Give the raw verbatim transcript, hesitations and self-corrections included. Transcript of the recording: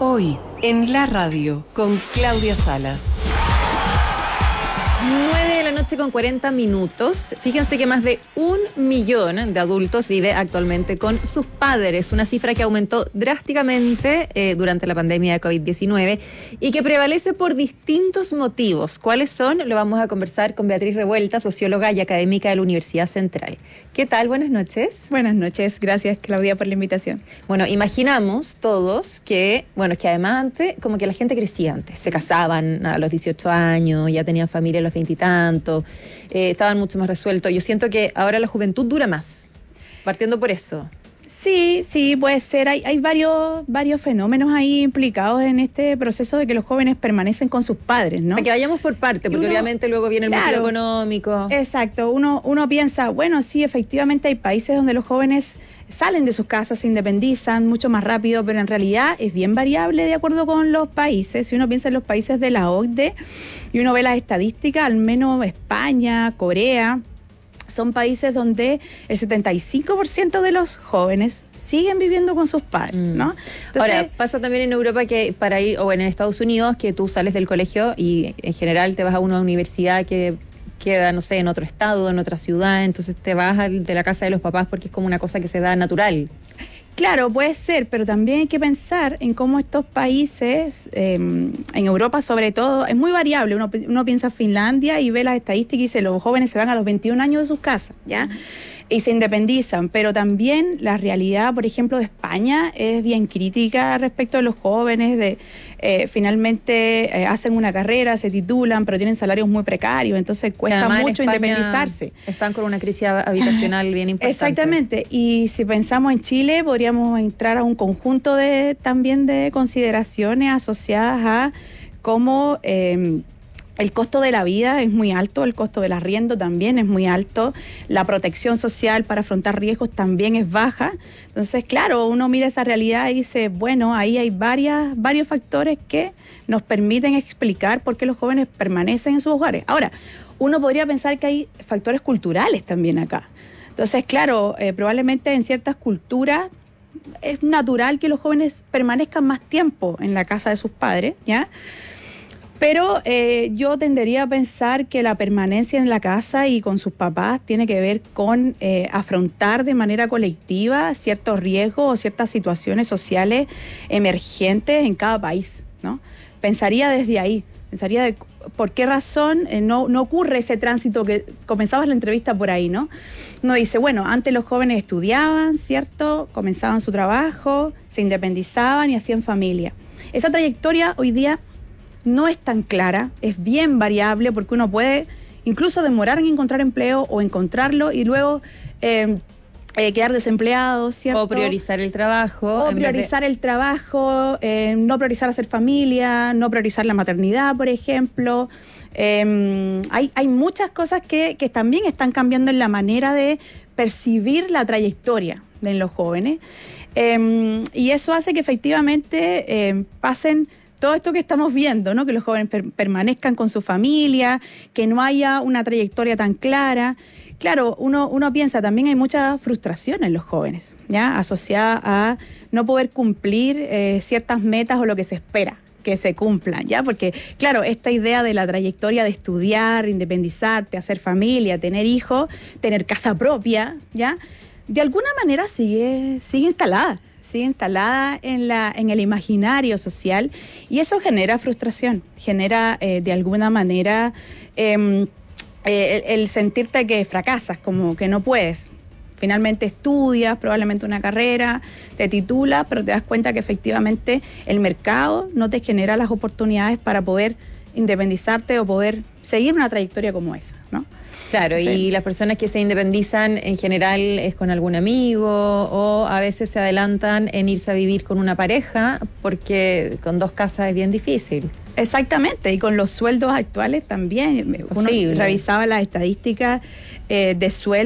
Hoy, en la radio, con Claudia Salas. nueve de la noche con cuarenta minutos. Fíjense que más de un millón de adultos vive actualmente con sus padres, una cifra que aumentó drásticamente eh, durante la pandemia de covid diecinueve y que prevalece por distintos motivos. ¿Cuáles son? Lo vamos a conversar con Beatriz Revuelta, socióloga y académica de la Universidad Central. ¿Qué tal? Buenas noches. Buenas noches. Gracias, Claudia, por la invitación. Bueno, imaginamos todos que, bueno, es que además antes, como que la gente crecía antes, se casaban a los dieciocho años, ya tenían familia a los veintitantos, eh, estaban mucho más resueltos. Yo siento que ahora la juventud dura más, partiendo por eso. Sí, sí, puede ser. Hay, hay varios, varios fenómenos ahí implicados en este proceso de que los jóvenes permanecen con sus padres, ¿no? Para que vayamos por parte, porque uno, obviamente luego viene el claro, motivo económico. Exacto. Uno, uno piensa, bueno, sí, efectivamente hay países donde los jóvenes salen de sus casas, se independizan mucho más rápido, pero en realidad es bien variable de acuerdo con los países. Si uno piensa en los países de la O C D E y uno ve las estadísticas, al menos España, Corea, son países donde el setenta y cinco por ciento de los jóvenes siguen viviendo con sus padres, ¿no? Entonces, ahora, pasa también en Europa que para ir, o en Estados Unidos, que tú sales del colegio y en general te vas a una universidad que queda, no sé, en otro estado, en otra ciudad, entonces te vas al, de la casa de los papás porque es como una cosa que se da natural. Claro, puede ser, pero también hay que pensar en cómo estos países, eh, en Europa sobre todo, es muy variable. Uno, uno piensa en Finlandia y ve las estadísticas y dice los jóvenes se van a los veintiún años de sus casas, ¿ya? Y se independizan, pero también la realidad, por ejemplo, de España es bien crítica respecto a los jóvenes, de eh, finalmente eh, hacen una carrera, se titulan, pero tienen salarios muy precarios, entonces cuesta mucho independizarse. Están con una crisis habitacional bien importante. Exactamente, y si pensamos en Chile, podríamos entrar a un conjunto de también de consideraciones asociadas a cómo Eh, el costo de la vida es muy alto, el costo del arriendo también es muy alto, la protección social para afrontar riesgos también es baja. Entonces, claro, uno mira esa realidad y dice, bueno, ahí hay varias, varios factores que nos permiten explicar por qué los jóvenes permanecen en sus hogares. Ahora, uno podría pensar que hay factores culturales también acá. Entonces, claro, eh, probablemente en ciertas culturas es natural que los jóvenes permanezcan más tiempo en la casa de sus padres, ¿ya? Pero eh, yo tendería a pensar que la permanencia en la casa y con sus papás tiene que ver con eh, afrontar de manera colectiva ciertos riesgos o ciertas situaciones sociales emergentes en cada país, ¿no? Pensaría desde ahí, pensaría de por qué razón eh, no, no ocurre ese tránsito que comenzabas la entrevista por ahí, ¿no? Uno dice, bueno, antes los jóvenes estudiaban, ¿cierto? Comenzaban su trabajo, se independizaban y hacían familia. Esa trayectoria hoy día no es tan clara, es bien variable porque uno puede incluso demorar en encontrar empleo o encontrarlo y luego eh, eh, quedar desempleado, ¿cierto? O priorizar el trabajo. O priorizar de... el trabajo, eh, no priorizar hacer familia, no priorizar la maternidad, por ejemplo. Eh, hay, hay muchas cosas que, que también están cambiando en la manera de percibir la trayectoria de los jóvenes. Eh, y eso hace que efectivamente eh, pasen todo esto que estamos viendo, ¿no? Que los jóvenes per- permanezcan con su familia, que no haya una trayectoria tan clara. Claro, uno, uno piensa, también hay mucha frustración en los jóvenes, ¿ya? Asociada a no poder cumplir eh, ciertas metas o lo que se espera que se cumplan, ¿ya? Porque, claro, esta idea de la trayectoria de estudiar, independizarte, hacer familia, tener hijos, tener casa propia, ¿ya? De alguna manera sigue, sigue instalada. sigue instalada en, la, en el imaginario social y eso genera frustración, genera eh, de alguna manera eh, eh, el, el sentirte que fracasas, como que no puedes. Finalmente estudias probablemente una carrera, te titulas, pero te das cuenta que efectivamente el mercado no te genera las oportunidades para poder independizarte o poder seguir una trayectoria como esa, ¿no? Claro, sí. Y las personas que se independizan en general es con algún amigo o a veces se adelantan en irse a vivir con una pareja porque con dos casas es bien difícil. Exactamente, y con los sueldos actuales también. Uno revisaba las estadísticas eh, de sueldo